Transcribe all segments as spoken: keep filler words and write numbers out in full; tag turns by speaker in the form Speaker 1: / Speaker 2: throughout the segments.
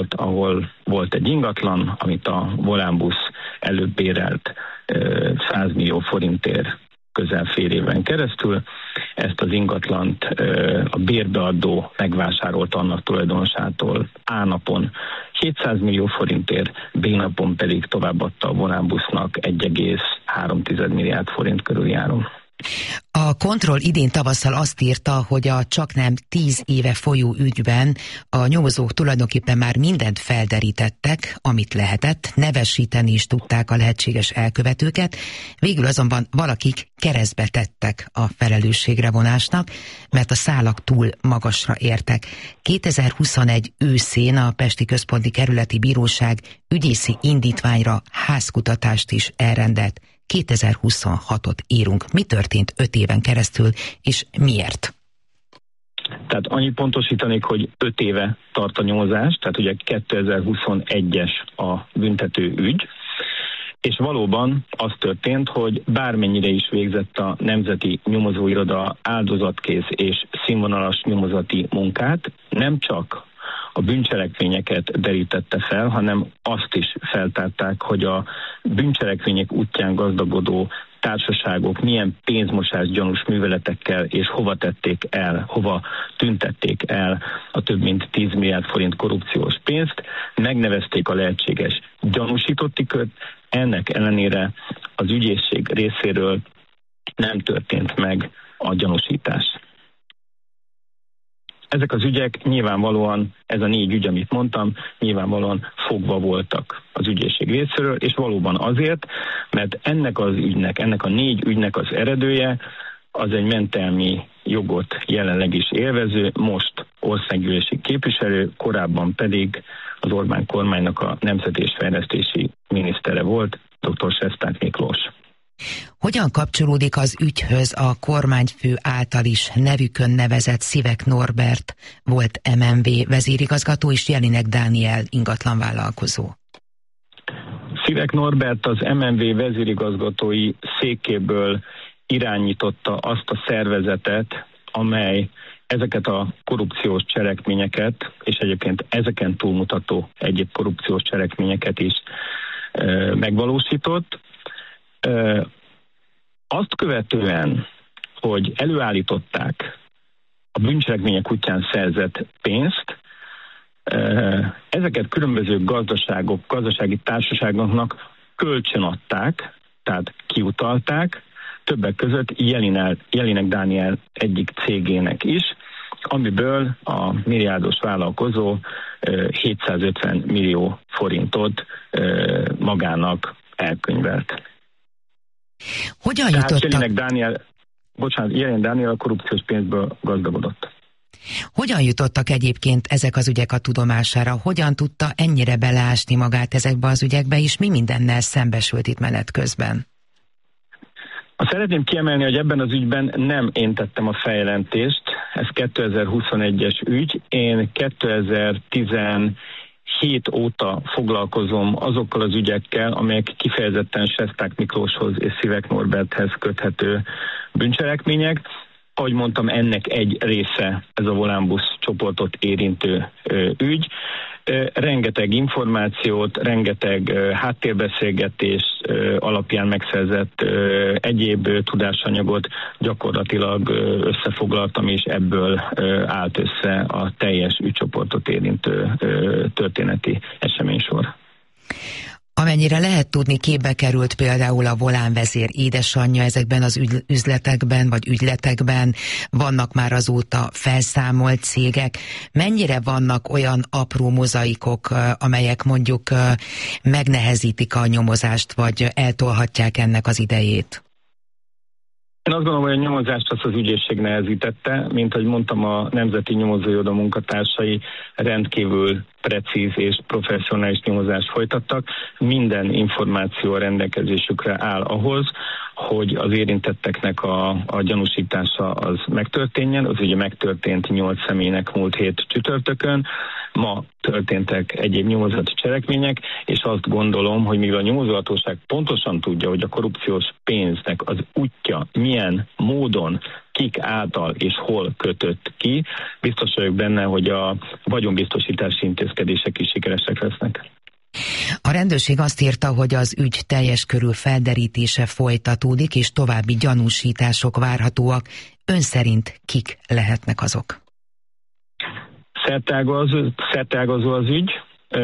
Speaker 1: ahol volt egy ingatlan, amit a Volánbusz előbb bérelt száz millió forintért közel fél éven keresztül. Ezt az ingatlant a bérbeadó megvásárolt annak tulajdonosától A napon hétszáz millió forintért, B napon pedig továbbadta a Volánbusznak egy egész három milliárd forint körül járon.
Speaker 2: A Kontroll idén tavasszal azt írta, hogy a csaknem tíz éve folyó ügyben a nyomozók tulajdonképpen már mindent felderítettek, amit lehetett, nevesíteni is tudták a lehetséges elkövetőket, végül azonban valakik keresztbe tettek a felelősségre vonásnak, mert a szálak túl magasra értek. kétezer-huszonegy őszén a Pesti Központi Kerületi Bíróság ügyészi indítványra házkutatást is elrendelt. kétezer-huszonhatot írunk. Mi történt öt éven keresztül, és miért?
Speaker 1: Tehát annyit pontosítanék, hogy öt éve tart a nyomozás, tehát ugye kétezer-huszonegyes a büntető ügy, és valóban az történt, hogy bármennyire is végzett a Nemzeti Nyomozóiroda áldozatkész és színvonalas nyomozati munkát, nem csak a bűncselekményeket derítette fel, hanem azt is feltárták, hogy a bűncselekmények útján gazdagodó társaságok milyen pénzmosás gyanús műveletekkel és hova tették el, hova tüntették el a több mint tíz milliárd forint korrupciós pénzt, megnevezték a lehetséges gyanúsítotti kört, ennek ellenére az ügyészség részéről nem történt meg a gyanúsítás. Ezek az ügyek nyilvánvalóan, ez a négy ügy, amit mondtam, nyilvánvalóan fogva voltak az ügyészség részéről, és valóban azért, mert ennek az ügynek, ennek a négy ügynek az eredője az egy mentelmi jogot jelenleg is élvező, most országgyűlési képviselő, korábban pedig az Orbán kormánynak a nemzeti és fejlesztési minisztere volt, dr. Sesták Miklós.
Speaker 2: Hogyan kapcsolódik az ügyhöz a kormányfő által is nevükön nevezett Szivek Norbert, volt em en vé vezérigazgató, és Jelinek Dániel ingatlanvállalkozó?
Speaker 1: Szivek Norbert az em en vé vezérigazgatói székéből irányította azt a szervezetet, amely ezeket a korrupciós cselekményeket, és egyébként ezeken túlmutató egyéb korrupciós cselekményeket is e, megvalósított. E, azt követően, hogy előállították a bűncselekmények útján szerzett pénzt, e, ezeket különböző gazdaságok, gazdasági társaságoknak kölcsönadták, tehát kiutalták, többek között Jelinek, Jelinek Dániel egyik cégének is, amiből a milliárdos vállalkozó hétszázötven millió forintot magának elkönyvelt.
Speaker 2: Hogyan jutottak?
Speaker 1: Jelinek Dániel, bocsánat, Jelinek Dániel a korrupciós pénzből gazdagodott.
Speaker 2: Hogyan jutottak egyébként ezek az ügyek a tudomására? Hogyan tudta ennyire beleásni magát ezekbe az ügyekbe, és mi mindennel szembesült itt menet közben?
Speaker 1: Szeretném kiemelni, hogy ebben az ügyben nem én tettem a feljelentést, ez kétezer-huszonegyes ügy. Én kétezer-tizenhét óta foglalkozom azokkal az ügyekkel, amelyek kifejezetten Sesták Miklóshoz és Szivek Norberthez köthető bűncselekmények. Ahogy mondtam, ennek egy része ez a Volánbusz csoportot érintő ö, ügy. Rengeteg információt, rengeteg háttérbeszélgetés alapján megszerzett egyéb tudásanyagot gyakorlatilag összefoglaltam, és ebből állt össze a teljes ügycsoportot érintő történeti eseménysor.
Speaker 2: Amennyire lehet tudni, képbe került például a Volán vezér édesanyja ezekben az üzletekben, vagy ügyletekben, vannak már azóta felszámolt cégek. Mennyire vannak olyan apró mozaikok, amelyek mondjuk megnehezítik a nyomozást, vagy eltolhatják ennek az idejét?
Speaker 1: Én azt gondolom, hogy a nyomozást azt az ügyészség nehezítette, mint ahogy mondtam, a Nemzeti Nyomozóiroda munkatársai rendkívül precíz és professzionális nyomozást folytattak. Minden információ a rendelkezésükre áll ahhoz, hogy az érintetteknek a, a gyanúsítása az megtörténjen. Az ugye megtörtént nyolc személynek múlt hét csütörtökön. Ma történtek egyéb nyomozati cselekmények, és azt gondolom, hogy mivel a nyomozóhatóság pontosan tudja, hogy a korrupciós pénznek az útja milyen módon kik által és hol kötött ki. Biztos vagyok benne, hogy a vagyonbiztosítási intézkedések is sikeresek lesznek.
Speaker 2: A rendőrség azt írta, hogy az ügy teljes körű felderítése folytatódik, és további gyanúsítások várhatóak. Ön szerint kik lehetnek azok?
Speaker 1: Szerteágazó, szerteágazó az ügy.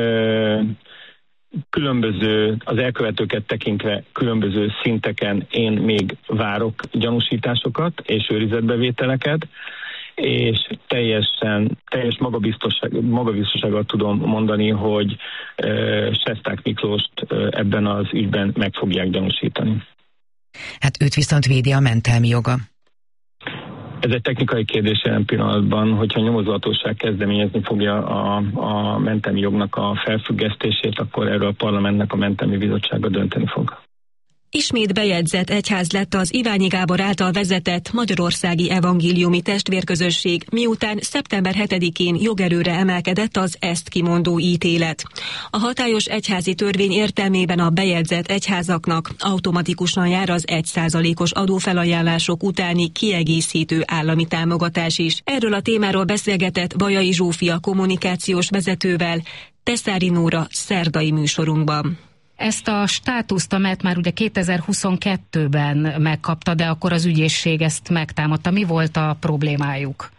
Speaker 1: Különböző, az elkövetőket tekintve különböző szinteken én még várok gyanúsításokat és őrizetbevételeket, és teljesen, teljes magabiztosság, magabiztossággal tudom mondani, hogy e, Sesták Miklóst e, ebben az ügyben meg fogják gyanúsítani.
Speaker 2: Hát őt viszont védi a mentelmi joga.
Speaker 1: Ez egy technikai kérdés jelen pillanatban, hogyha a nyomozóhatóság kezdeményezni fogja a, a mentelmi jognak a felfüggesztését, akkor erről a parlamentnek a mentelmi bizottsága dönteni fog.
Speaker 3: Ismét bejegyzett egyház lett az Iványi Gábor által vezetett Magyarországi Evangéliumi Testvérközösség, miután szeptember hetedikén jogerőre emelkedett az ezt kimondó ítélet. A hatályos egyházi törvény értelmében a bejegyzett egyházaknak automatikusan jár az egy százalékos adófelajánlások utáni kiegészítő állami támogatás is. Erről a témáról beszélgetett Bajai Zsófia kommunikációs vezetővel Teszári Nóra szerdai műsorunkban.
Speaker 4: Ezt a státuszt, amelyet már ugye kétezer-huszonkettőben megkapta, de akkor az ügyészség ezt megtámadta. Mi volt a problémájuk?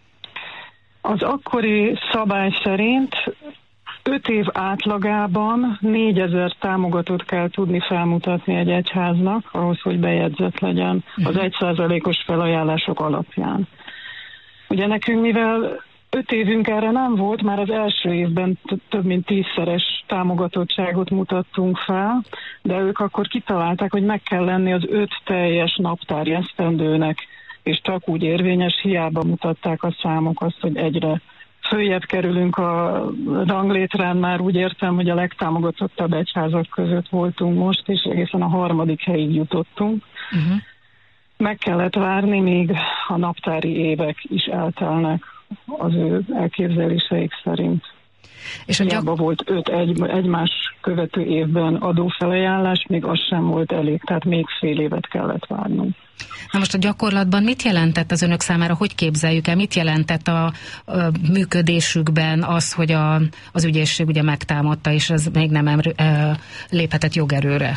Speaker 5: Az akkori szabály szerint öt év átlagában négyezer támogatót kell tudni felmutatni egy egyháznak, ahhoz, hogy bejegyzett legyen az egy százalékos felajánlások alapján. Ugye nekünk, mivel öt évünk erre nem volt, már az első évben több mint tízszeres támogatottságot mutattunk fel, de ők akkor kitalálták, hogy meg kell lenni az öt teljes naptári esztendőnek, és csak úgy érvényes, hiába mutatták a számok azt, hogy egyre följebb kerülünk a ranglétrán, már úgy értem, hogy a legtámogatottabb egyházak között voltunk most, és egészen a harmadik helyig jutottunk. Uh-huh. Meg kellett várni, míg a naptári évek is eltelnek az ő elképzeléseik szerint. És a gyak... volt öt egy, egymás követő évben adófelajánlás, még az sem volt elég, tehát még fél évet kellett várnunk.
Speaker 4: Na most a gyakorlatban mit jelentett az önök számára, hogy képzeljük el, mit jelentett a, a működésükben az, hogy a, az ügyészség ugye megtámadta, és ez még nem emr, e, léphetett jogerőre?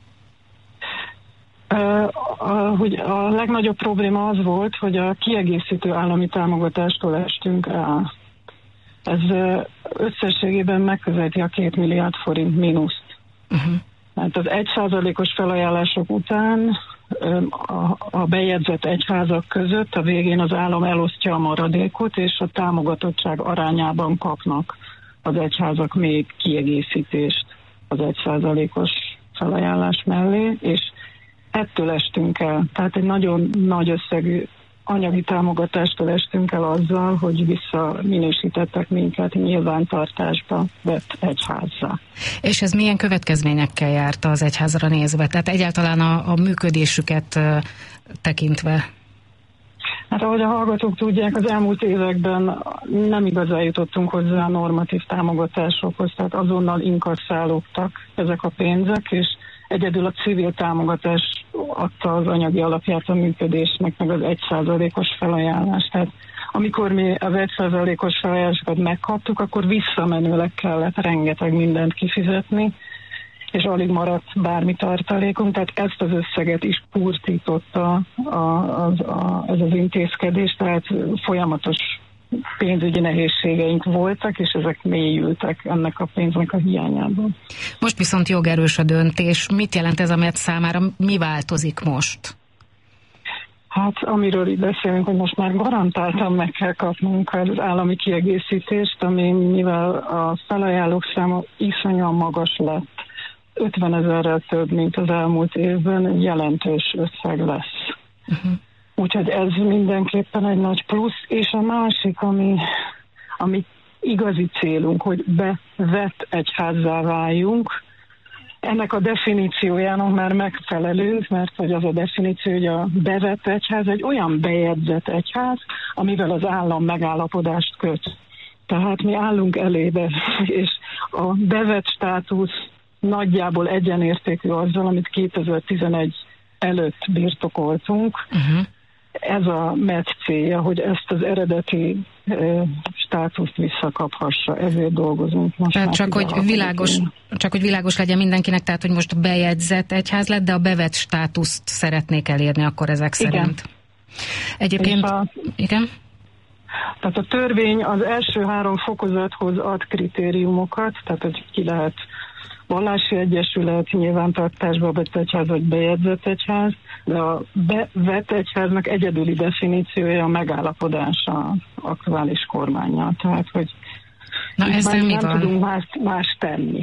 Speaker 5: Uh, a, hogy a legnagyobb probléma az volt, hogy a kiegészítő állami támogatástól estünk el. Ez uh, összességében megközelíti a két milliárd forint mínuszt. Uh-huh. Hát az egy százalékos felajánlások után um, a, a bejegyzett egyházak között a végén az állam elosztja a maradékot, és a támogatottság arányában kapnak az egyházak még kiegészítést az egy százalékos felajánlás mellé, és ettől estünk el. Tehát egy nagyon nagy összegű anyagi támogatástól estünk el azzal, hogy visszaminősítettek minket nyilvántartásba vett egyházzá.
Speaker 4: És ez milyen következményekkel járt az egyházra nézve? Tehát egyáltalán a, a működésüket uh, tekintve?
Speaker 5: Hát ahogy a hallgatók tudják, az elmúlt években nem igazán jutottunk hozzá a normatív támogatásokhoz, tehát azonnal inkasszálódtak ezek a pénzek, és egyedül a civil támogatás adta az anyagi alapját a működésnek, meg az egy százalékos felajánlást. Tehát amikor mi az egy százalékos felajánlásokat megkaptuk, akkor visszamenőleg kellett rengeteg mindent kifizetni, és alig maradt bármi tartalékunk, tehát ezt az összeget is kurtította a, a, a, ez az intézkedés, tehát folyamatos pénzügyi nehézségeink voltak, és ezek mélyültek ennek a pénznek a hiányában.
Speaker 4: Most viszont jogerős a döntés. Mit jelent ez, amelyet számára mi változik most?
Speaker 5: Hát amiről itt beszélünk, hogy most már garantáltan meg kell kapnunk az állami kiegészítést, ami mivel a felajánlók száma iszonyúan magas lett, ötven ezerrel több, mint az elmúlt évben, jelentős összeg lesz. Uh-huh. Úgyhogy ez mindenképpen egy nagy plusz, és a másik, ami, ami igazi célunk, hogy bevett egyházzá váljunk, ennek a definíciójának már megfelelünk, mert hogy az a definíció, hogy a bevett egyház egy olyan bejegyzett egyház, amivel az állam megállapodást köt. Tehát mi állunk elébe, és a bevett státusz nagyjából egyenértékű azzal, amit kétezer-tizenegy előtt birtokoltunk. Uh-huh. ez a met célja, hogy ezt az eredeti e, státuszt visszakaphassa, ezért dolgozunk most.
Speaker 4: Tehát csak hogy, világos, csak hogy világos legyen mindenkinek, tehát hogy most bejegyzett egyház lett, de a bevett státuszt szeretnék elérni akkor ezek szerint. Igen. Egyébként, a, igen?
Speaker 5: Tehát a törvény az első három fokozathoz ad kritériumokat, tehát hogy ki lehet vallási egyesület, nyilvántartásba vett egyház vagy bejegyzett egyház, de a bevett egyháznak egyedüli definíciója a megállapodás a aktuális kormánnyal. Tehát, hogy
Speaker 4: Na, ezzel mi
Speaker 5: nem
Speaker 4: van?
Speaker 5: tudunk más, más tenni.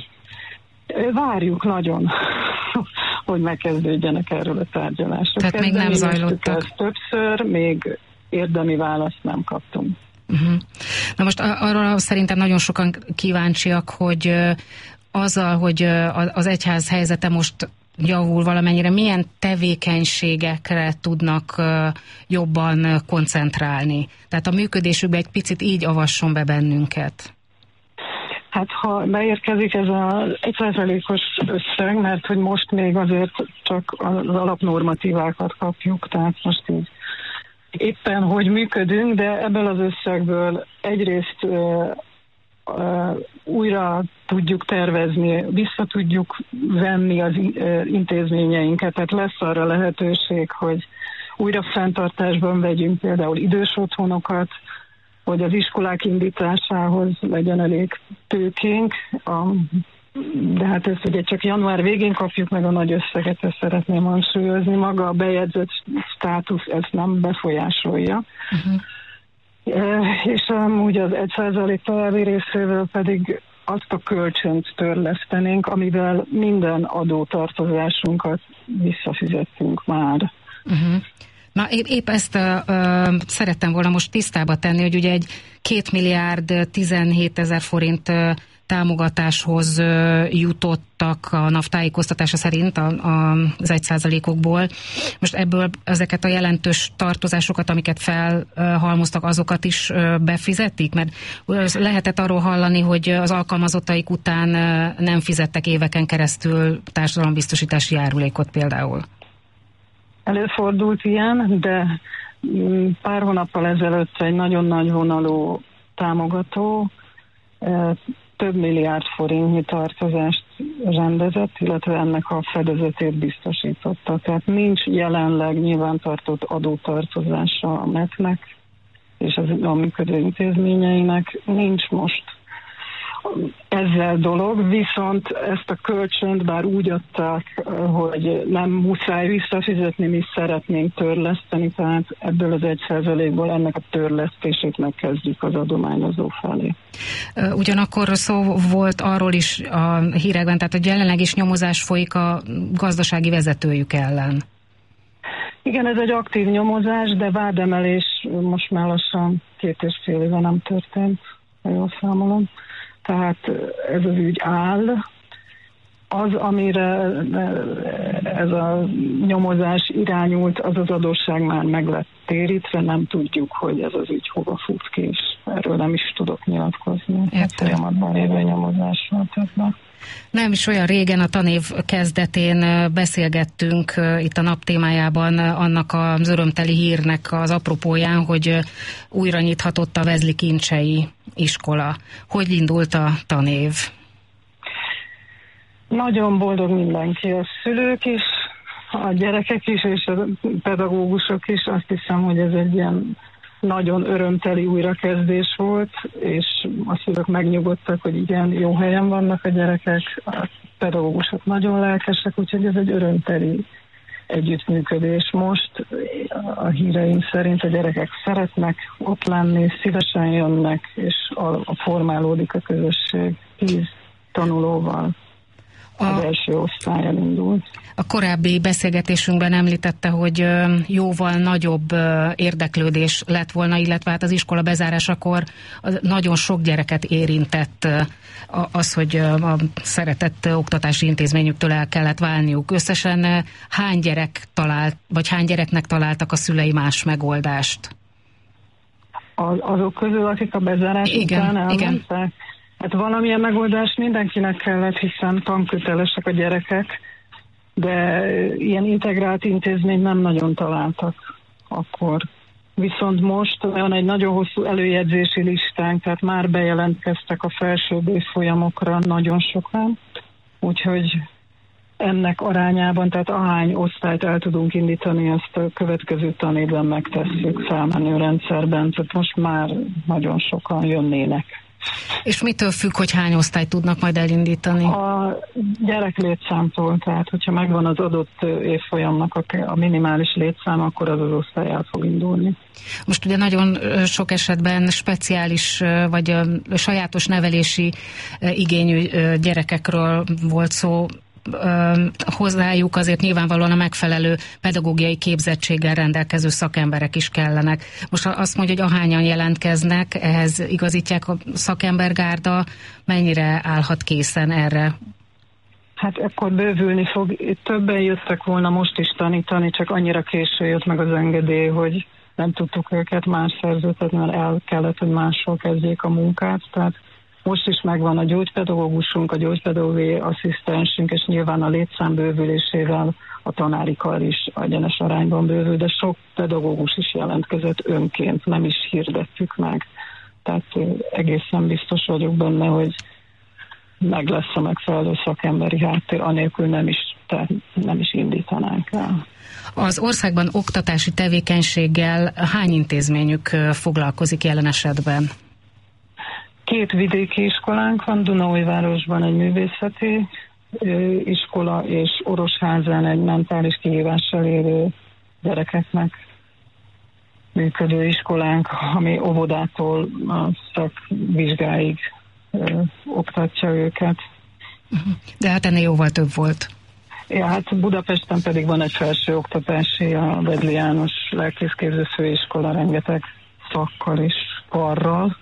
Speaker 5: Várjuk nagyon, hogy megkezdődjenek erről a tárgyalások.
Speaker 4: Tehát még nem zajlottak.
Speaker 5: Többször, még érdemi választ nem kaptunk.
Speaker 4: Uh-huh. Na most arra szerintem nagyon sokan kíváncsiak, hogy azzal, hogy az egyház helyzete most javul valamennyire, milyen tevékenységekre tudnak jobban koncentrálni? Tehát a működésükbe egy picit így avasson be bennünket.
Speaker 5: Hát ha beérkezik ez az egy százalékos összeg, mert hogy most még azért csak az alapnormatívákat kapjuk, tehát most így éppen hogy működünk, de ebből az összegből egyrészt uh, uh, újra tudjuk tervezni, vissza tudjuk venni az uh, intézményeinket, tehát lesz arra lehetőség, hogy újra fenntartásban vegyünk például idős otthonokat, hogy az iskolák indításához legyen elég tőkénk, a, de hát ezt ugye csak január végén kapjuk meg a nagy összeget, ezt szeretném hangsúlyozni. Maga a bejegyzett státusz ezt nem befolyásolja. Uh-huh. E, és amúgy az egy százalék további részével pedig azt a kölcsönt törlesztenénk, amivel minden adótartozásunkat visszafizettünk már.
Speaker 4: Uh-huh. Na épp, épp ezt uh, uh, szerettem volna most tisztába tenni, hogy ugye egy két milliárd tizenhétezer forint uh, támogatáshoz uh, jutottak a NAV tájékoztatása szerint a, a, az egy százalékokból. Most ebből ezeket a jelentős tartozásokat, amiket felhalmoztak, uh, azokat is uh, befizetik? Mert uh, lehetett arról hallani, hogy az alkalmazottaik után uh, nem fizettek éveken keresztül társadalombiztosítási járulékot például.
Speaker 5: Előfordult ilyen, de pár hónappal ezelőtt egy nagyon nagy vonalú támogató több milliárd forintnyi tartozást rendezett, illetve ennek a fedezetét biztosította. Tehát nincs jelenleg nyilvántartott adótartozása a metnek és az a működő intézményeinek, nincs most ezzel dolog, viszont ezt a kölcsönt bár úgy adták, hogy nem muszáj visszafizetni, mi szeretnénk törleszteni, tehát ebből az egy százalékból ennek a törlesztését megkezdjük az adományozó felé.
Speaker 4: Ugyanakkor szó volt arról is a hírekben, tehát hogy jelenleg is nyomozás folyik a gazdasági vezetőjük ellen.
Speaker 5: Igen, ez egy aktív nyomozás, de vádemelés most már lassan két és fél éve nem történt, ha jól számolom. Tehát ez az ügy áll. Az, amire ez a nyomozás irányult, az az adósság már meg lett térítve, nem tudjuk, hogy ez az ügy hova fut ki, és erről nem is tudok nyilatkozni.
Speaker 4: Értem.
Speaker 5: Folyamatban lévő nyomozásról.
Speaker 4: Nem is olyan régen, a tanév kezdetén beszélgettünk itt a nap témájában annak az örömteli hírnek az apropóján, hogy újra nyithatott a Vezli Kincsei iskola. Hogy indult a tanév?
Speaker 5: Nagyon boldog mindenki, a szülők is, a gyerekek is, és a pedagógusok is. Azt hiszem, hogy ez egy ilyen nagyon örömteli újrakezdés volt, és a szülők megnyugodtak, hogy igen, jó helyen vannak a gyerekek, a pedagógusok nagyon lelkesek, úgyhogy ez egy örömteli együttműködés. Most a híreim szerint a gyerekek szeretnek ott lenni, szívesen jönnek, és a, a formálódik a közösség tíz tanulóval. Az első osztályon indult.
Speaker 4: A korábbi beszélgetésünkben említette, hogy jóval nagyobb érdeklődés lett volna, illetve hát az iskola bezárásakor nagyon sok gyereket érintett az, hogy a szeretett oktatási intézményüktől el kellett válniuk. Összesen hány gyerek talált, vagy hány gyereknek találtak a szülei más megoldást?
Speaker 5: Az, azok közül, akik a bezárás
Speaker 4: igen,
Speaker 5: után elmentek?
Speaker 4: Igen.
Speaker 5: Hát valamilyen megoldást mindenkinek kellett, hiszen tankötelesek a gyerekek, de ilyen integrált intézményt nem nagyon találtak akkor. Viszont most van egy nagyon hosszú előjegyzési listánk, tehát már bejelentkeztek a felsőbb évfolyamokra nagyon sokan, úgyhogy ennek arányában, tehát ahány osztályt el tudunk indítani, ezt a következő tanévben megtesszük felmenő rendszerben, tehát most már nagyon sokan jönnének.
Speaker 4: És mitől függ, hogy hány osztályt tudnak majd elindítani?
Speaker 5: A gyerek létszámtól, tehát hogyha megvan az adott évfolyamnak a minimális létszám, akkor az az osztály el fog indulni.
Speaker 4: Most ugye nagyon sok esetben speciális vagy sajátos nevelési igényű gyerekekről volt szó, hozzájuk azért nyilvánvalóan a megfelelő pedagógiai képzettséggel rendelkező szakemberek is kellenek. Most azt mondja, hogy ahányan jelentkeznek, ehhez igazítják a szakembergárda, mennyire állhat készen erre?
Speaker 5: Hát akkor bővülni fog. Többen jöttek volna most is tanítani, csak annyira késő jött meg az engedély, hogy nem tudtuk őket más szerződtetni, mert el kellett, hogy máshol kezdjék a munkát, tehát most is megvan a gyógypedagógusunk, a gyógypedagógiai asszisztensünk, és nyilván a létszám bővülésével a tanári kar is egyenes arányban bővül, de sok pedagógus is jelentkezett önként, nem is hirdettük meg. Tehát egészen biztos vagyok benne, hogy meg lesz a megfelelő szakemberi háttér, anélkül nem is, tehát nem is indítanánk el.
Speaker 4: Az országban oktatási tevékenységgel hány intézményük foglalkozik jelen esetben?
Speaker 5: Két vidéki iskolánk van, Dunaújvárosban egy művészeti iskola, és Orosházán egy mentális kihívással élő gyerekeknek működő iskolánk, ami óvodától a szakvizsgáig ö, oktatja őket.
Speaker 4: De hát ennél jóval több volt.
Speaker 5: Ja, hát Budapesten pedig van egy felsőoktatási, a Vedli János Lelkészképző Főiskola, rengeteg szakkal és karral,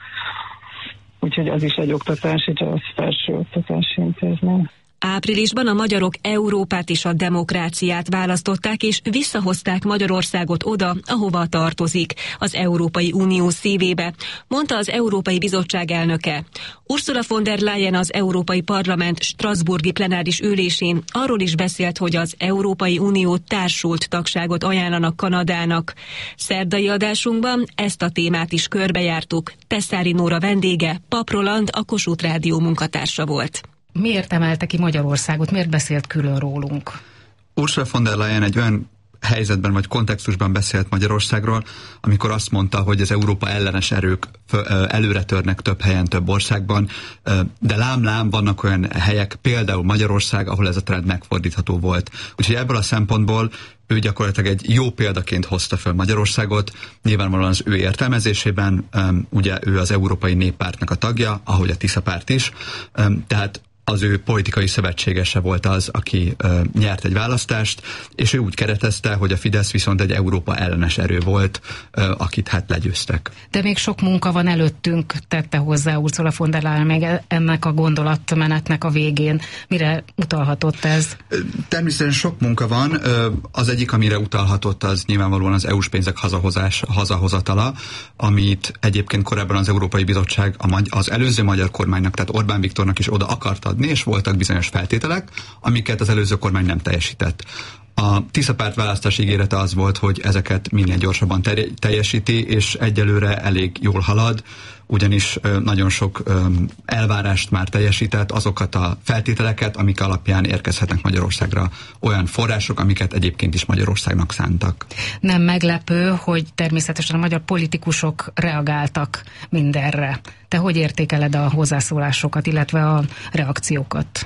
Speaker 5: úgyhogy az is egy oktatási, csak az felsőoktatási intézmény.
Speaker 3: Áprilisban a magyarok Európát és a demokráciát választották, és visszahozták Magyarországot oda, ahova tartozik, az Európai Unió szívébe, mondta az Európai Bizottság elnöke. Ursula von der Leyen az Európai Parlament strasbourgi plenáris ülésén arról is beszélt, hogy az Európai Unió társult tagságot ajánlanak Kanadának. Szerdai adásunkban ezt a témát is körbejártuk. Tesszári Nóra vendége, Pap Roland, a Kossuth Rádió munkatársa volt.
Speaker 4: Miért emelte ki Magyarországot? Miért beszélt külön rólunk?
Speaker 6: Ursula von der Leyen egy olyan helyzetben vagy kontextusban beszélt Magyarországról, amikor azt mondta, hogy az Európa ellenes erők előre törnek több helyen, több országban, de lám-lám vannak olyan helyek, például Magyarország, ahol ez a trend megfordítható volt. Úgyhogy ebből a szempontból ő gyakorlatilag egy jó példaként hozta fel Magyarországot, nyilvánvalóan az ő értelmezésében, ugye ő az Európai Néppártnak a tagja, ahogy a Tisza párt is, tehát az ő politikai szövetségese volt az, aki ö, nyert egy választást, és ő úgy keretezte, hogy a Fidesz viszont egy Európa ellenes erő volt, ö, akit hát legyőztek.
Speaker 4: De még sok munka van előttünk, tette hozzá Ursula von der Leyen még ennek a gondolatmenetnek a végén. Mire utalhatott ez?
Speaker 6: Természetesen sok munka van. Az egyik, amire utalhatott, az nyilvánvalóan az é u-s pénzek hazahozás, hazahozatala, amit egyébként korábban az Európai Bizottság az előző magyar kormánynak, tehát Orbán Viktornak is oda akart adni, és voltak bizonyos feltételek, amiket az előző kormány nem teljesített. A Tisza párt választási ígérete az volt, hogy ezeket minél gyorsabban ter- teljesíti, és egyelőre elég jól halad, ugyanis nagyon sok elvárást már teljesített, azokat a feltételeket, amik alapján érkezhetnek Magyarországra olyan források, amiket egyébként is Magyarországnak szántak.
Speaker 4: Nem meglepő, hogy természetesen a magyar politikusok reagáltak mindenre. Te hogy értékeled a hozzászólásokat, illetve a reakciókat?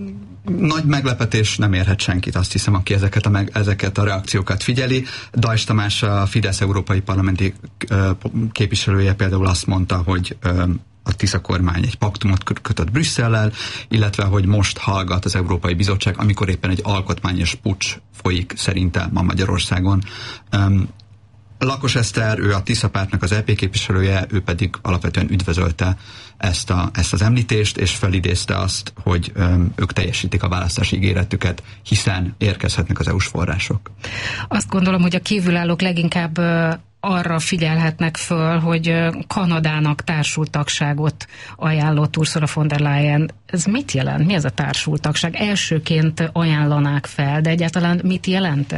Speaker 6: Nagy meglepetés nem érhet senkit, azt hiszem, aki ezeket a, meg, ezeket a reakciókat figyeli. Dajs Tamás, a Fidesz európai parlamenti ö, képviselője például azt mondta, hogy ö, a Tisza kormány egy paktumot kötött Brüsszellel, illetve hogy most hallgat az Európai Bizottság, amikor éppen egy alkotmányos puccs folyik szerinte ma Magyarországon. Ö, Lakos Eszter, ő a Tisza pártnak az é pé képviselője, ő pedig alapvetően üdvözölte ezt, a, ezt az említést, és felidézte azt, hogy öm, ők teljesítik a választási ígéretüket, hiszen érkezhetnek az é u-s források.
Speaker 4: Azt gondolom, hogy a kívülállók leginkább ö, arra figyelhetnek föl, hogy ö, Kanadának társultagságot ajánlott Ursula von der Leyen. Ez mit jelent? Mi ez a társultagság? Elsőként ajánlanák fel, de egyáltalán mit jelent ez?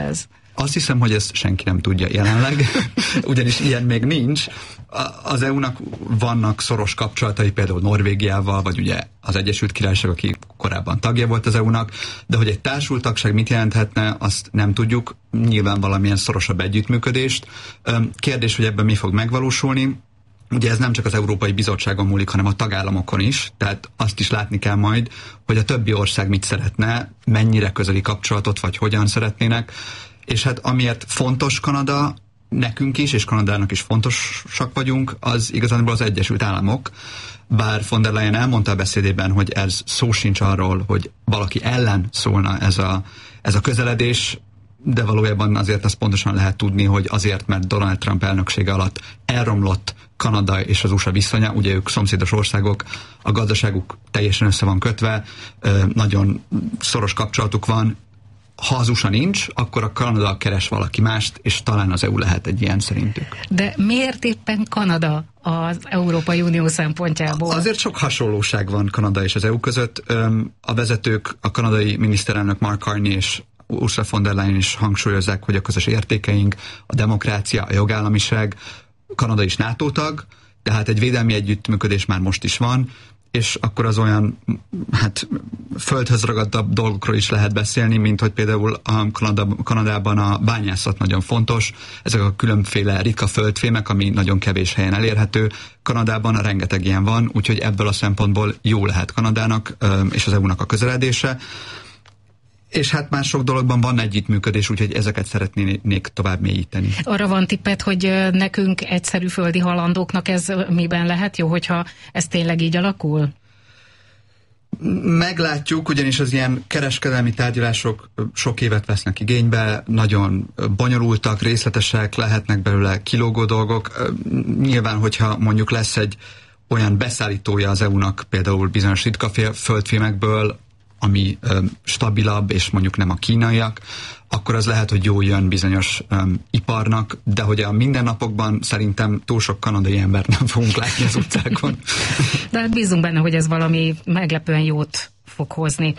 Speaker 6: Azt hiszem, hogy ezt senki nem tudja jelenleg, ugyanis ilyen még nincs. Az é u-nak vannak szoros kapcsolatai például Norvégiával, vagy ugye az Egyesült Királyság, aki korábban tagja volt az é u-nak, de hogy egy társultagság mit jelenthetne, azt nem tudjuk. Nyilván valamilyen szorosabb együttműködést. Kérdés, hogy ebben mi fog megvalósulni. Ugye ez nem csak az Európai Bizottságon múlik, hanem a tagállamokon is, tehát azt is látni kell majd, hogy a többi ország mit szeretne, mennyire közeli kapcsolatot, vagy hogyan szeretnének. És hát amiért fontos Kanada, nekünk is, és Kanadának is fontosak vagyunk, az igazából az Egyesült Államok. Bár von der Leyen elmondta a beszédében, hogy ez szó sincs arról, hogy valaki ellen szólna ez a, ez a közeledés, de valójában azért azt pontosan lehet tudni, hogy azért, mert Donald Trump elnöksége alatt elromlott Kanada és az u es á viszonya, ugye ők szomszédos országok, a gazdaságuk teljesen össze van kötve, nagyon szoros kapcsolatuk van. Ha az u es á nincs, akkor a Kanada keres valaki mást, és talán az é u lehet egy ilyen szerintük.
Speaker 4: De miért éppen Kanada az Európai Unió szempontjából?
Speaker 6: Azért sok hasonlóság van Kanada és az é u között. A vezetők, a kanadai miniszterelnök Mark Carney és Ursula von der Leyen is hangsúlyozzák, hogy a közös értékeink, a demokrácia, a jogállamiság. Kanada is NATO tag, tehát egy védelmi együttműködés már most is van, és akkor az olyan, hát földhöz ragadtabb dolgokról is lehet beszélni, mint hogy például a Kanada, Kanadában a bányászat nagyon fontos, ezek a különféle ritka földfémek, ami nagyon kevés helyen elérhető. Kanadában rengeteg ilyen van, úgyhogy ebből a szempontból jó lehet Kanadának és az é u-nak a közeledése. És hát már sok dologban van együttműködés, úgyhogy ezeket szeretnék tovább mélyíteni.
Speaker 4: Arra van tippet, hogy nekünk egyszerű földi halandóknak ez miben lehet jó, hogyha ez tényleg így alakul?
Speaker 6: Meglátjuk, ugyanis az ilyen kereskedelmi tárgyalások sok évet vesznek igénybe, nagyon bonyolultak, részletesek, lehetnek belőle kilógó dolgok. Nyilván, hogyha mondjuk lesz egy olyan beszállítója az é u-nak, például bizonyos ritka földfémekből, ami um, stabilabb, és mondjuk nem a kínaiak, akkor az lehet, hogy jó jön bizonyos um, iparnak, de hogy a mindennapokban szerintem túl sok kanadai embert nem fogunk látni az utcákon.
Speaker 4: De hát bízunk benne, hogy ez valami meglepően jót fog hozni.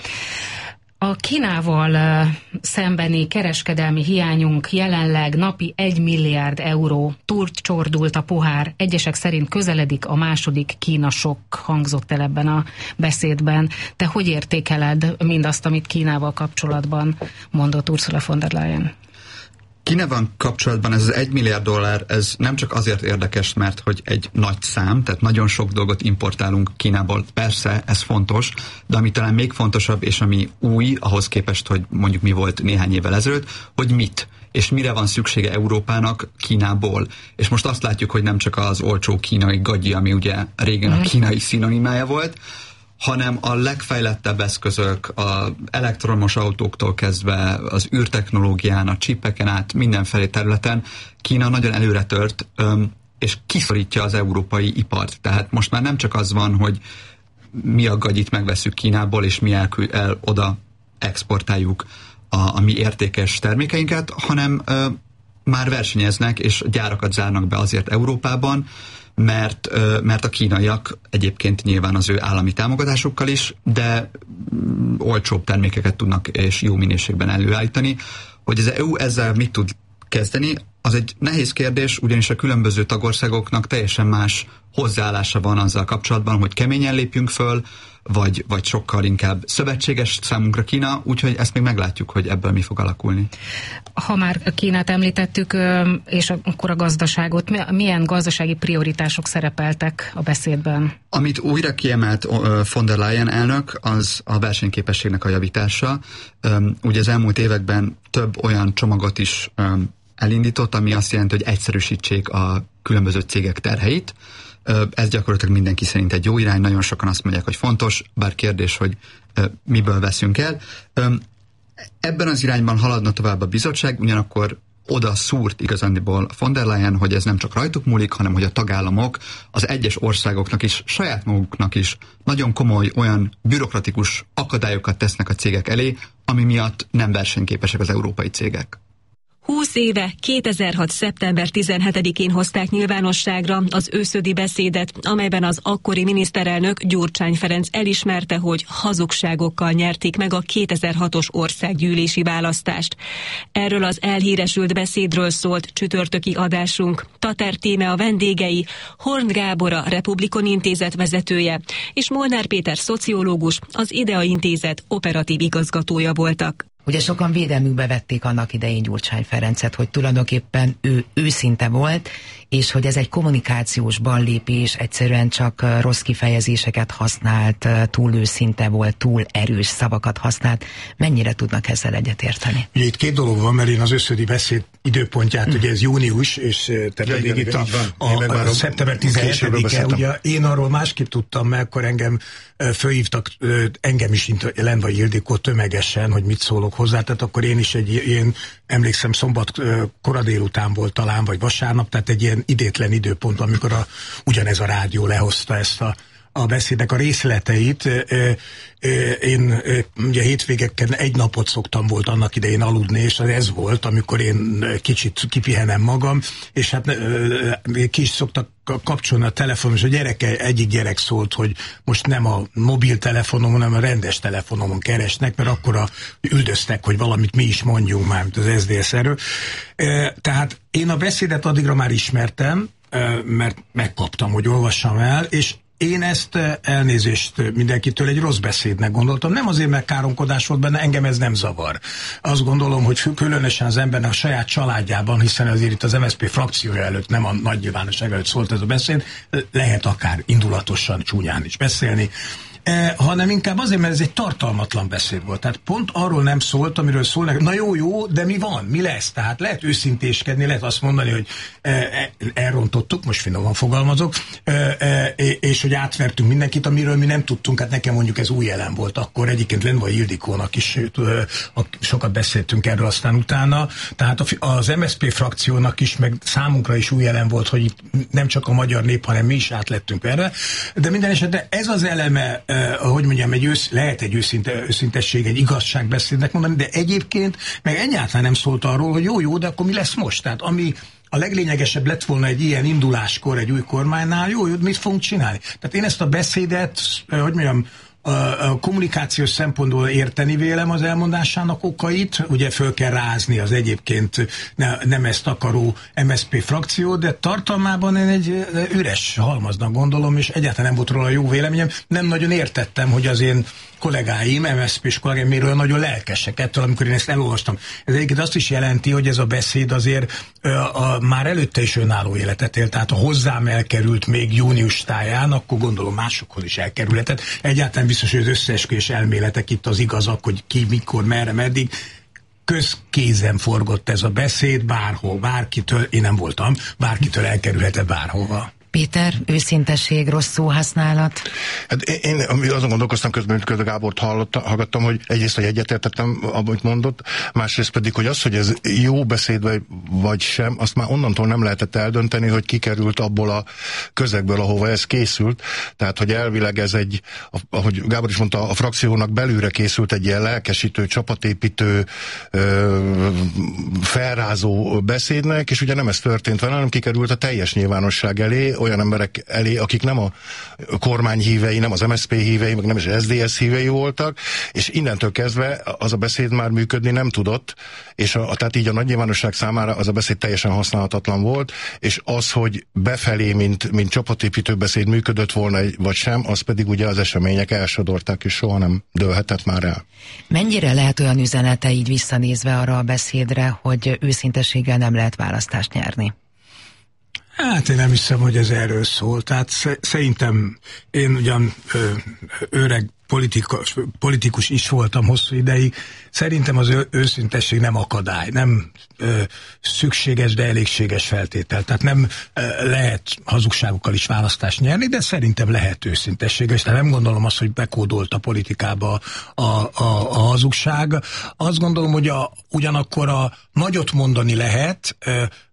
Speaker 4: A Kínával szembeni kereskedelmi hiányunk jelenleg napi egy milliárd euró, túlcsordult a pohár, egyesek szerint közeledik a második Kína sokk, hangzott el ebben a beszédben. Te hogy értékeled mindazt, amit Kínával kapcsolatban mondott Ursula von der Leyen?
Speaker 6: Kínával kapcsolatban ez az egy milliárd dollár, ez nem csak azért érdekes, mert hogy egy nagy szám, tehát nagyon sok dolgot importálunk Kínából. Persze, ez fontos, de ami talán még fontosabb, és ami új, ahhoz képest, hogy mondjuk mi volt néhány évvel ezelőtt, hogy mit, és mire van szüksége Európának Kínából. És most azt látjuk, hogy nem csak az olcsó kínai gagyi, ami ugye régen a kínai szinonimája volt, hanem a legfejlettebb eszközök, az elektromos autóktól kezdve az űrtechnológián, a csipeken át, mindenfelé területen Kína nagyon előre tört, és kiszorítja az európai ipart. Tehát most már nem csak az van, hogy mi a gagyit megveszünk Kínából, és mi el, el oda exportáljuk a, a mi értékes termékeinket, hanem ö, már versenyeznek, és gyárakat zárnak be azért Európában, mert, mert a kínaiak egyébként nyilván az ő állami támogatásukkal is, de olcsóbb termékeket tudnak és jó minőségben előállítani. Hogy az é u ezzel mit tud kezdeni, az egy nehéz kérdés, ugyanis a különböző tagországoknak teljesen más hozzáállása van azzal kapcsolatban, hogy keményen lépjünk föl, vagy, vagy sokkal inkább szövetséges számunkra Kína, úgyhogy ezt még meglátjuk, hogy ebből mi fog alakulni.
Speaker 4: Ha már Kínát említettük, és akkor a gazdaságot, milyen gazdasági prioritások szerepeltek a beszédben?
Speaker 6: Amit újra kiemelt von der Leyen elnök, az a versenyképességnek a javítása. Ugye az elmúlt években több olyan csomagot is elindított, ami azt jelenti, hogy egyszerűsítsék a különböző cégek terheit. Ez gyakorlatilag mindenki szerint egy jó irány, nagyon sokan azt mondják, hogy fontos, bár kérdés, hogy miből veszünk el. Ebben az irányban haladna tovább a bizottság, ugyanakkor oda szúrt igazándiból von der Leyen, hogy ez nem csak rajtuk múlik, hanem hogy a tagállamok az egyes országoknak is, saját maguknak is nagyon komoly olyan bürokratikus akadályokat tesznek a cégek elé, ami miatt nem versenyképesek az európai cégek.
Speaker 3: húsz éve, kétezer-hat. szeptember tizenhetedikén hozták nyilvánosságra az őszödi beszédet, amelyben az akkori miniszterelnök Gyurcsány Ferenc elismerte, hogy hazugságokkal nyerték meg a kétezer-hatos országgyűlési választást. Erről az elhíresült beszédről szólt csütörtöki adásunk. Tater Tíme a vendégei, Horn Gábor a Republikon Intézet vezetője, és Molnár Péter szociológus, az Idea Intézet operatív igazgatója voltak.
Speaker 2: Ugye sokan védelmükbe vették annak idején Gyurcsány Ferencet, hogy tulajdonképpen ő őszinte volt, és hogy ez egy kommunikációs ballépés, egyszerűen csak rossz kifejezéseket használt, túl őszinte volt, túl erős szavakat használt. Mennyire tudnak ezzel egyetérteni?
Speaker 7: Ugye itt két dolog van, mert én az őszödi beszéd időpontját, mm. ugye ez június, és te ja, pedig itt a, a, a, a szeptember tizenhetedike, ugye én arról másképp tudtam, mert akkor engem fölhívtak, engem is Lendvai Ildikó tömegesen, hogy mit szólok hozzá, tehát akkor én is egy ilyen, emlékszem, szombat kora délután volt talán, vagy vasárnap, tehát egy ilyen idétlen időpont, amikor a, ugyanez a rádió lehozta ezt a, a beszédnek a részleteit. Én ugye hétvégeken egy napot szoktam volt annak idején aludni, és ez volt, amikor én kicsit kipihenem magam, és hát ki is szoktak kapcsolni a telefonom, és a gyereke, egyik gyerek szólt, hogy most nem a mobiltelefonomon, hanem a rendes telefonomon keresnek, mert akkor a, üldöztek, hogy valamit mi is mondjunk már, mint az es zé es erről. Tehát én a beszédet addigra már ismertem, mert megkaptam, hogy olvassam el, és én ezt elnézést mindenkitől egy rossz beszédnek gondoltam. Nem azért, mert káromkodás volt benne, engem ez nem zavar. Azt gondolom, hogy különösen az embernek a saját családjában, hiszen azért itt az em es zé pé frakciója előtt, nem a nagy nyilvánosság előtt szólt ez a beszéd, lehet akár indulatosan, csúnyán is beszélni, Eh, hanem inkább azért, mert ez egy tartalmatlan beszéd volt. Tehát pont arról nem szólt, amiről szólnak, na jó, jó, de mi van, mi lesz? Tehát lehet őszintéskedni, lehet azt mondani, hogy eh, elrontottuk, most finoman fogalmazok, eh, eh, és hogy átvertünk mindenkit, amiről mi nem tudtunk, hát nekem mondjuk ez új elem volt. Akkor egyébként Lendvai Ildikónak is eh, sokat beszéltünk erről aztán utána, tehát az em es zé pé frakciónak is, meg számunkra is új elem volt, hogy itt nem csak a magyar nép, hanem mi is átlettünk erre, de minden esetben ez az eleme, Uh, hogy mondjam, egy ősz, lehet egy őszinte, őszintesség, egy igazságbeszédnek mondani, de egyébként meg egyáltalán nem szólt arról, hogy jó, jó, de akkor mi lesz most? Tehát ami a leglényegesebb lett volna egy ilyen induláskor, egy új kormánynál, jó, jó, mit fogunk csinálni? Tehát én ezt a beszédet, uh, hogy mondjam, a kommunikációs szempontból érteni vélem az elmondásának okait, ugye föl kell rázni az egyébként ne, nem ezt akaró em es zé pé frakció, de tartalmában én egy üres halmaznak gondolom, és egyáltalán nem volt róla jó véleményem. Nem nagyon értettem, hogy az én kollégáim, em es zé pés kollégáim miről nagyon lelkesek ettől, amikor én ezt elolvastam. Ez egyébként azt is jelenti, hogy ez a beszéd azért a, a, már előtte is önálló életet élt, tehát ha hozzám elkerült még június táján, akkor gondolom másokhoz is elkerülhetett. Egyáltalán biztos, hogy az összeesküvés elméletek itt az igazak, hogy ki, mikor, merre, meddig. Közkézen forgott ez a beszéd, bárhol, bárkitől, én nem voltam, bárkitől elkerülhetett bárhova.
Speaker 2: Péter, őszintesség, rossz szóhasználat?
Speaker 8: Hát én, én azon gondolkoztam közben, hogy Köze Gábort hallgattam, hogy egyrészt, hogy egyetértettem, amit mondott, másrészt pedig, hogy az, hogy ez jó beszéd vagy, vagy sem, azt már onnantól nem lehetett eldönteni, hogy kikerült abból a közegből, ahova ez készült. Tehát, hogy elvileg ez egy, ahogy Gábor is mondta, a frakciónak belülre készült egy ilyen lelkesítő, csapatépítő, felrázó beszédnek, és ugye nem ez történt vele, hanem kikerült a teljes nyilvánosság elé, olyan emberek elé, akik nem a kormány hívei, nem az em es zé pé hívei, meg nem is az es zé es hívei voltak, és innentől kezdve az a beszéd már működni nem tudott, és a, tehát így a nagy nyilvánosság számára az a beszéd teljesen használhatatlan volt, és az, hogy befelé, mint, mint csapatépítő beszéd működött volna, vagy sem, az pedig ugye az események elsodorták, és soha nem dőlhetett már el.
Speaker 2: Mennyire lehet olyan üzenete így visszanézve arra a beszédre, hogy őszintességgel nem lehet választást nyerni?
Speaker 7: Hát én nem hiszem, hogy ez erről szól. Tehát szerintem én ugyan ö, öreg politikus, politikus is voltam hosszú ideig, szerintem az ő, őszintesség nem akadály, nem ö, szükséges, de elégséges feltétel. Tehát nem ö, lehet hazugságokkal is választást nyerni, de szerintem lehet őszintességes. Tehát nem gondolom azt, hogy bekódolt a politikába a, a, a hazugság. Azt gondolom, hogy a, ugyanakkor a nagyot mondani lehet, ö,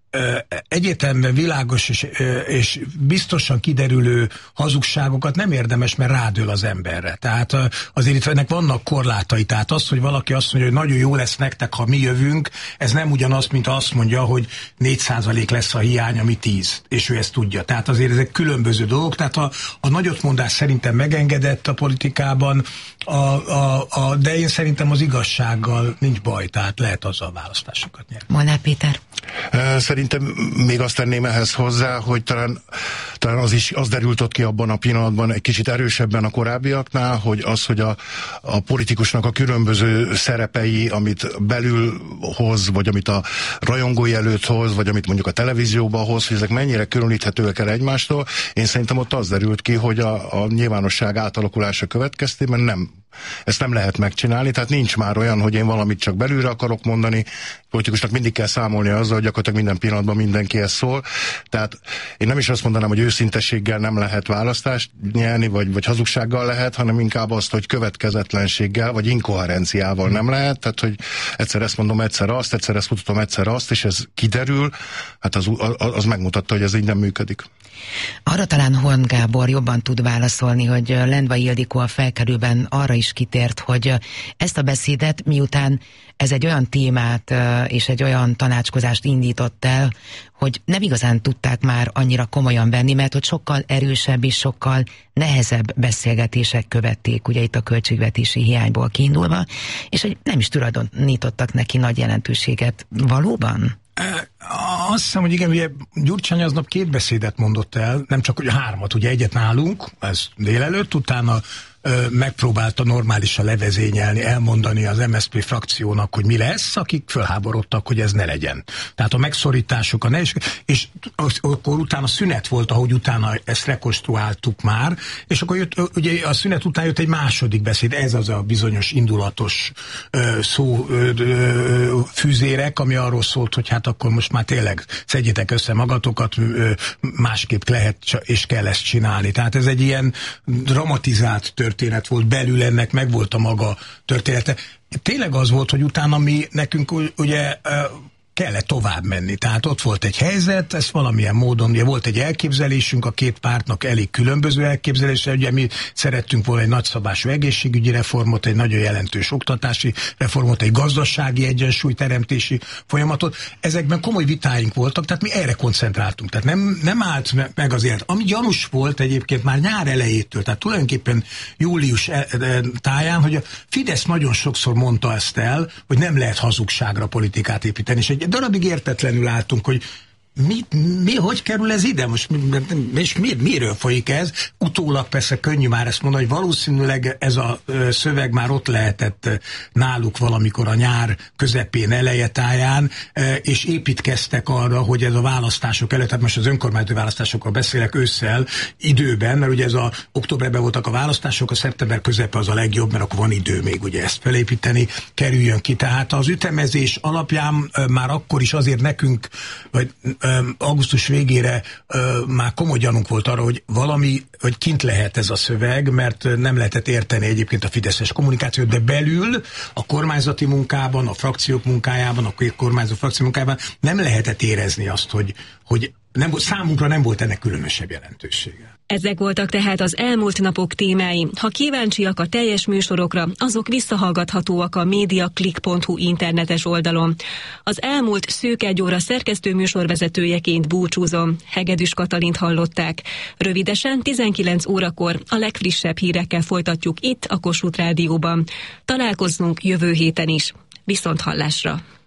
Speaker 7: egyértelműen világos és, és biztosan kiderülő hazugságokat nem érdemes, mert rádől az emberre. Tehát azért itt ennek vannak korlátai. Tehát az, hogy valaki azt mondja, hogy nagyon jó lesz nektek, ha mi jövünk, ez nem ugyanaz, mint azt mondja, hogy négy százalék lesz a hiány, ami tíz, és ő ezt tudja. Tehát azért ezek különböző dolgok. Tehát a, a nagyotmondás szerintem megengedett a politikában, a, a, a, de én szerintem az igazsággal nincs baj, tehát lehet azzal választásokat nyerni.
Speaker 2: Molnár Péter?
Speaker 8: Szerintem még azt tenném ehhez hozzá, hogy talán, talán az is az derült ott ki abban a pillanatban egy kicsit erősebben a korábbiaknál, hogy az, hogy a, a politikusnak a különböző szerepei, amit belül hoz, vagy amit a rajongói előtt hoz, vagy amit mondjuk a televízióban hoz, hogy ezek mennyire különíthetőek el egymástól. Én szerintem ott az derült ki, hogy a, a nyilvánosság átalakulása következtében nem ezt nem lehet megcsinálni, tehát nincs már olyan, hogy én valamit csak belülre akarok mondani, politikusnak mindig kell számolni azzal, hogy gyakorlatilag minden pillanatban mindenkihez szól. Tehát én nem is azt mondanám, hogy őszintességgel nem lehet választást nyerni, vagy, vagy hazugsággal lehet, hanem inkább azt, hogy következetlenséggel, vagy inkoherenciával nem lehet, tehát hogy egyszer ezt mondom, egyszer azt, egyszer ezt mutatom, egyszer azt, és ez kiderül, hát az, az megmutatta, hogy ez így nem működik.
Speaker 2: Arra talán Horn Gábor jobban tud válaszolni, hogy Lendvai Ildikó a felkelőben arra is kitért, hogy ezt a beszédet, miután ez egy olyan témát és egy olyan tanácskozást indított el, hogy nem igazán tudták már annyira komolyan venni, mert hogy sokkal erősebb és sokkal nehezebb beszélgetések követték, ugye itt a költségvetési hiányból kiindulva, és hogy nem is tulajdonítottak neki nagy jelentőséget. Valóban?
Speaker 7: Azt hiszem, hogy igen, ugye Gyurcsány aznap két beszédet mondott el, nem csak, hogy hármat, ugye egyet nálunk, ez délelőtt, utána ö, megpróbálta normálisan levezényelni, elmondani az em es zé pé frakciónak, hogy mi lesz, akik fölháborodtak, hogy ez ne legyen. Tehát a megszorítások, a nehézség, és akkor utána szünet volt, ahogy utána ezt rekonstruáltuk már, és akkor jött, ugye a szünet után jött egy második beszéd, ez az a bizonyos indulatos ö, szó ö, ö, fűzérek, ami arról szólt, hogy hát akkor most már tényleg szedjétek össze magatokat, ö, másképp lehet és kell ezt csinálni. Tehát ez egy ilyen dramatizált történet volt, belül ennek meg volt a maga története. Tényleg az volt, hogy utána mi nekünk ugye kellett tovább menni. Tehát ott volt egy helyzet, ez valamilyen módon, ugye volt egy elképzelésünk, a két pártnak elég különböző elképzelése, ugye mi szerettünk volna egy nagyszabású egészségügyi reformot, egy nagyon jelentős oktatási reformot, egy gazdasági egyensúlyteremtési folyamatot. Ezekben komoly vitáink voltak, tehát mi erre koncentráltunk. Tehát nem, nem állt meg az élet. Ami gyanús volt egyébként már nyár elejétől, tehát tulajdonképpen július táján, hogy a Fidesz nagyon sokszor mondta ezt el, hogy nem lehet hazugságra politikát építeni, és egy darabig értetlenül álltunk, hogy mi, mi, hogy kerül ez ide? Most, és mi, miről folyik ez? Utólag persze könnyű már ezt mondani, hogy valószínűleg ez a szöveg már ott lehetett náluk valamikor a nyár közepén, elejetáján, és építkeztek arra, hogy ez a választások előtt, tehát most az önkormányzati választásokról beszélek ősszel, időben, mert ugye ez a októberben voltak a választások, a szeptember közepe az a legjobb, mert akkor van idő még ugye ezt felépíteni, kerüljön ki. Tehát az ütemezés alapján már akkor is azért nekünk, vagy augusztus végére ö, már komoly gyanunk volt arra, hogy valami, hogy kint lehet ez a szöveg, mert nem lehetett érteni egyébként a fideszes kommunikációt, de belül a kormányzati munkában, a frakciók munkájában, a kormányzó frakció munkájában nem lehetett érezni azt, hogy, hogy nem, számunkra nem volt ennek különösebb jelentősége.
Speaker 3: Ezek voltak tehát az elmúlt napok témái. Ha kíváncsiak a teljes műsorokra, azok visszahallgathatóak a mediaclick pont hu internetes oldalon. Az elmúlt szűk egy óra szerkesztő műsorvezetőjeként búcsúzom. Hegedűs Katalint hallották. Rövidesen tizenkilenc órakor a legfrissebb hírekkel folytatjuk itt a Kossuth Rádióban. Találkozzunk jövő héten is. Viszonthallásra!